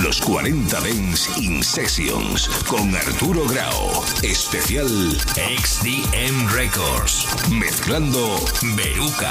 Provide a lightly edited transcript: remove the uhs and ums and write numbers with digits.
Los 40 Dance in Sessions con Arturo Grau. Especial XDM Records. Mezclando Veruca.